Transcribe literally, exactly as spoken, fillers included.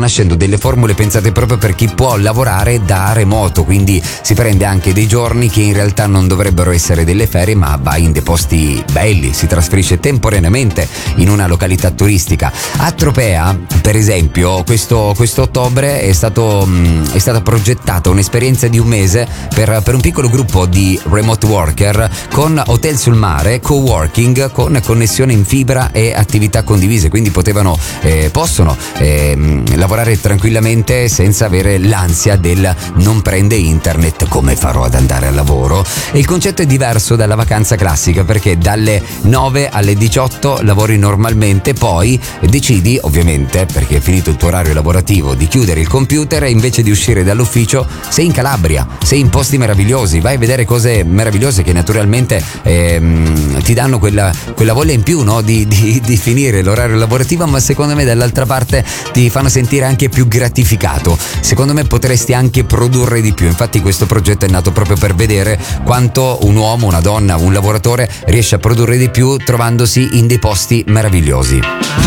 nascendo delle formule pensate proprio per chi può lavorare da remoto, quindi si prende anche dei giorni che in realtà non dovrebbero essere delle ferie, ma va in dei posti belli, si trasferisce temporaneamente in una località turistica. A Tropea, per esempio, questo, questo ottobre è, stato, mh, è stata progettata un'esperienza di un mese per, per un piccolo gruppo di remote worker con hotel sul mare, co-working con connessione in fibra e attività condivise, quindi potevano, eh, possono eh, lavorare tranquillamente senza avere l'ansia del non prende internet, come farò ad andare al lavoro. E il concetto è diverso dalla vacanza classica, perché dalle nove alle diciotto lavori normalmente, poi decidi, ovviamente perché è finito il tuo orario lavorativo, di chiudere il computer e invece di uscire dall'ufficio sei in Calabria, sei in posti meravigliosi, vai a vedere cose meravigliose che naturalmente ehm, ti danno quella, quella voglia in più, no? di, di, di finire l'orario lavorativo, ma secondo me dall'altra parte ti fanno sentire anche più gratificato. Secondo me potresti anche produrre di più. Infatti questo progetto è nato proprio per vedere quanto un uomo, una donna, un lavoratore riesce a produrre di più trovandosi in dei posti meravigliosi.